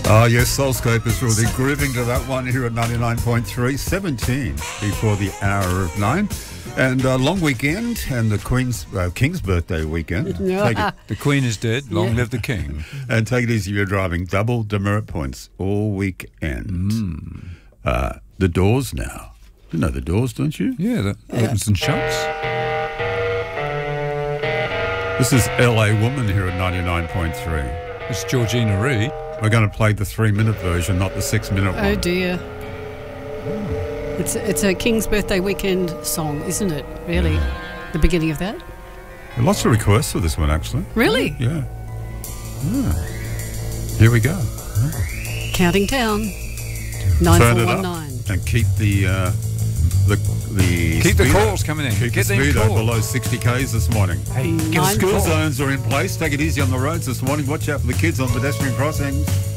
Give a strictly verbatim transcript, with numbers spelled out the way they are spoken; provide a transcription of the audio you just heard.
Oh, yes, Soulscape is really grooving to that one here at ninety-nine point three, seventeen before the hour of nine. And uh, long weekend and the Queen's uh, King's birthday weekend. Take it, The Queen is dead. Long Yeah. live the King. and take it easy, you're driving. Double demerit points all weekend. Mm. Uh, the Doors now. You know the Doors, don't you? Yeah, that opens and shuts. This is L A Woman here at ninety-nine point three. It's Georgina Reid. We're going to play the three-minute version, not the six-minute one. Oh dear. It's it's a King's birthday weekend song, isn't it? Really, the beginning of that. Lots of requests for this one, actually. Really? Yeah. Ah. Here we go. Counting down. Nine Turn four it one up nine. and keep the uh, the the Keep the speedo- calls coming in. Keep Get the them speedo calls. below sixty k's this morning. Hey, give us a Nine School call. zones are in place. Take it easy on the roads this morning. Watch out for the kids on pedestrian crossings.